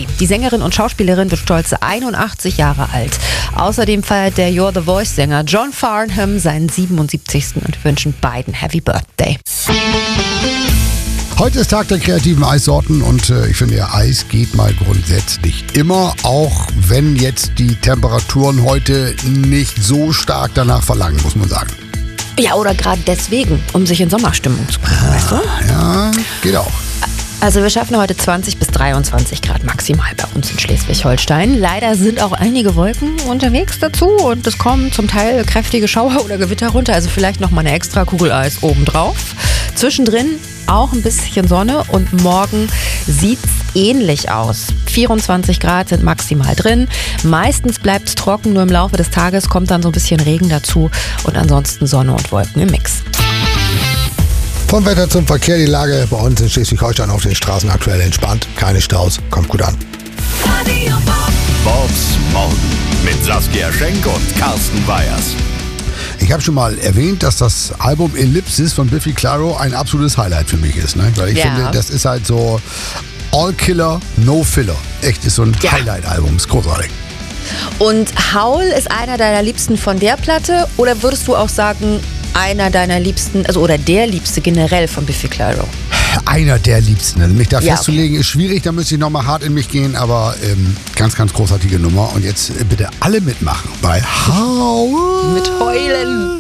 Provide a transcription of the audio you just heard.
Carey. Die Sängerin und Schauspielerin wird stolze 81 Jahre alt. Außerdem feiert der You're the Voice-Sänger John Farnham seinen 77. und wir wünschen beiden Happy Birthday. Heute ist Tag der kreativen Eissorten und ich finde, ja, Eis geht mal grundsätzlich immer, auch wenn jetzt die Temperaturen heute nicht so stark danach verlangen, muss man sagen. Ja, oder gerade deswegen, um sich in Sommerstimmung zu bringen, weißt du? Ja, geht auch. Also wir schaffen heute 20 bis 23 Grad maximal bei uns in Schleswig-Holstein. Leider sind auch einige Wolken unterwegs dazu und es kommen zum Teil kräftige Schauer oder Gewitter runter. Also vielleicht noch mal eine extra Kugel Eis obendrauf. Zwischendrin auch ein bisschen Sonne und morgen sieht's ähnlich aus. 24 Grad sind maximal drin. Meistens bleibt es trocken, nur im Laufe des Tages kommt dann so ein bisschen Regen dazu und ansonsten Sonne und Wolken im Mix. Vom Wetter zum Verkehr, die Lage bei uns in Schleswig-Holstein auf den Straßen aktuell entspannt. Keine Staus, kommt gut an. Bobs Morgen mit Saskia Schenk und Carsten Weyers. Ich habe schon mal erwähnt, dass das Album Ellipsis von Biffy Clyro ein absolutes Highlight für mich ist. Ne? Weil ich finde, das ist halt so All Killer, No Filler. Echt, ist so ein Highlight-Album, ist großartig. Und Howl ist einer deiner Liebsten von der Platte oder würdest du auch sagen, einer deiner Liebsten, also oder der Liebste generell von Biffy Clyro? Einer der Liebsten. Also mich da festzulegen ist schwierig, da müsste ich nochmal hart in mich gehen, aber ganz, ganz großartige Nummer. Und jetzt bitte alle mitmachen bei Howl. Mit Heulen.